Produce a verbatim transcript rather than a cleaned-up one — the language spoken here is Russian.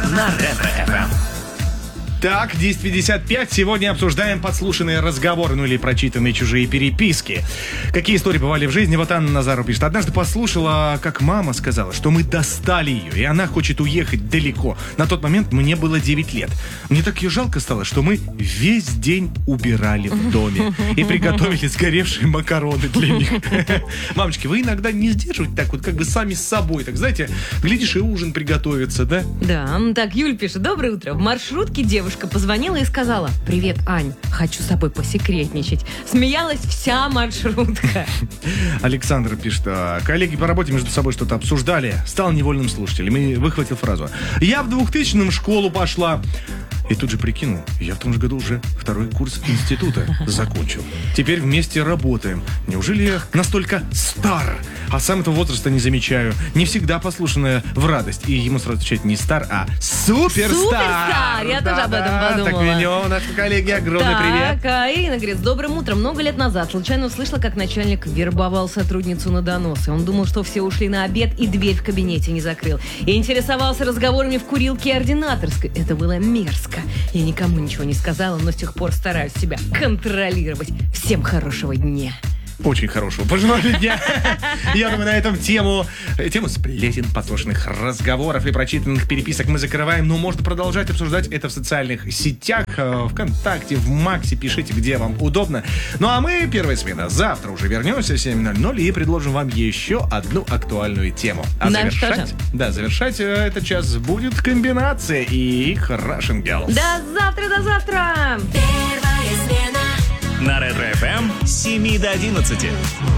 на Ретро-эф эм. Так, десять пятьдесят пять. Сегодня обсуждаем подслушанные разговоры, ну или прочитанные чужие переписки. Какие истории бывали в жизни? Вот Анна Назару пишет. Однажды послушала, как мама сказала, что мы достали ее, и она хочет уехать далеко. На тот момент мне было девять лет. Мне так ее жалко стало, что мы весь день убирали в доме и приготовили сгоревшие макароны для них. Мамочки, вы иногда не сдерживаете так вот, как бы сами с собой. Так, знаете, глядишь, и ужин приготовится, да? Да, так, Юль пишет. Доброе утро. В маршрутке девушка позвонила и сказала: «Привет, Ань, хочу с тобой посекретничать». Смеялась вся маршрутка. Александр пишет. Коллеги по работе между собой что-то обсуждали. Стал невольным слушателем и выхватил фразу: «Я в двухтысячном в школу пошла». И тут же прикинул, я в том же году уже второй курс института закончил. Теперь вместе работаем. Неужели я настолько стар? А сам этого возраста не замечаю. Не всегда послушанная в радость. И ему сразу отвечать не стар, а суперстар. Суперстар! Я да, тоже об этом да, подумала. Так, Венё, наши коллеги, огромный так, привет. а Ирина говорит: добрым утром. Много лет назад случайно услышала, как начальник вербовал сотрудницу на доносы. Он думал, что все ушли на обед, и дверь в кабинете не закрыл. И интересовался разговорами в курилке и ординаторской. Это было мерзко. Я никому ничего не сказала, но с тех пор стараюсь себя контролировать. Всем хорошего дня. Очень хорошего пожелали дня. Я думаю, на этом тему, тему сплетен, подслушанных разговоров и прочитанных переписок мы закрываем. Но можно продолжать обсуждать это в социальных сетях, ВКонтакте, в Максе. Пишите, где вам удобно. Ну а мы, первая смена, завтра уже вернемся в семь ноль ноль и предложим вам еще одну актуальную тему. А Нам завершать, да, завершать этот час будет комбинация и Russian Girls. До завтра, до завтра! На Ретро-эф эм с семи до одиннадцати.